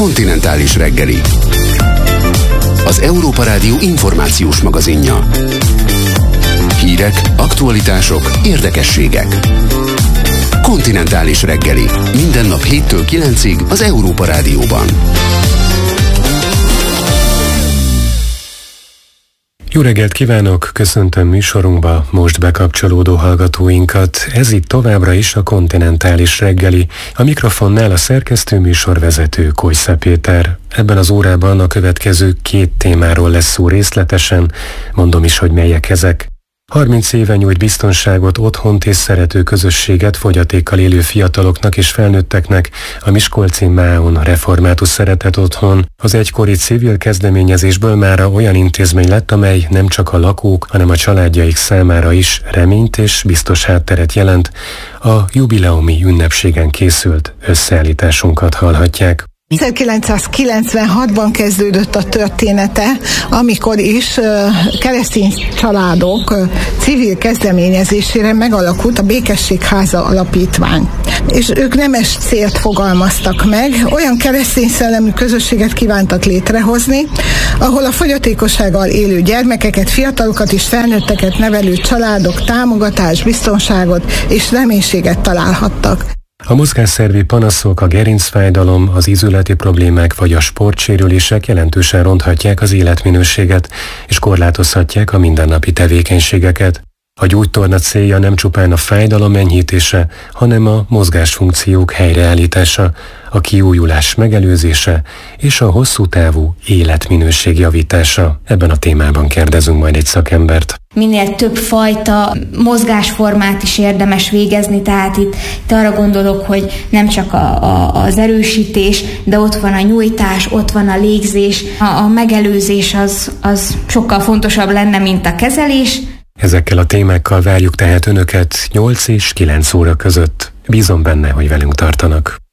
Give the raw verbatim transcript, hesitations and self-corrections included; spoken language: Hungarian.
Kontinentális reggeli. Az Európa Rádió információs magazinja. Hírek, aktualitások, érdekességek. Kontinentális reggeli. Minden nap héttől kilencig az Európa Rádióban. Jó reggelt kívánok, köszöntöm műsorunkba most bekapcsolódó hallgatóinkat. Ez itt továbbra is a Kontinentális reggeli. A mikrofonnál a szerkesztő műsorvezető Kojsza Péter. Ebben az órában a következő két témáról lesz szó részletesen, mondom is, hogy melyek ezek. harminc éve nyújt biztonságot, otthont és szerető közösséget fogyatékkal élő fiataloknak és felnőtteknek a miskolci Máon Református Szeretet Otthon. Az egykori civil kezdeményezésből mára olyan intézmény lett, amely nem csak a lakók, hanem a családjaik számára is reményt és biztos hátteret jelent. A jubileumi ünnepségen készült összeállításunkat hallhatják. ezerkilencszázkilencvenhatban kezdődött a története, amikor is uh, keresztény családok uh, civil kezdeményezésére megalakult a Békességháza Alapítvány. És ők nemes célt fogalmaztak meg, olyan keresztény szellemű közösséget kívántak létrehozni, ahol a fogyatékossággal élő gyermekeket, fiatalokat és felnőtteket nevelő családok támogatást, biztonságot és reménységet találhattak. A mozgásszervi panaszok, a gerincfájdalom, az ízületi problémák vagy a sportsérülések jelentősen ronthatják az életminőséget és korlátozhatják a mindennapi tevékenységeket. A gyógytorna célja nem csupán a fájdalom enyhítése, hanem a mozgásfunkciók helyreállítása, a kiújulás megelőzése és a hosszú távú életminőség javítása. Ebben a témában kérdezünk majd egy szakembert. Minél több fajta mozgásformát is érdemes végezni, tehát itt, itt arra gondolok, hogy nem csak a, a, az erősítés, de ott van a nyújtás, ott van a légzés, a, a megelőzés az, az sokkal fontosabb lenne, mint a kezelés. Ezekkel a témákkal várjuk tehát önöket nyolc és kilenc óra között. Bízom benne, hogy velünk tartanak.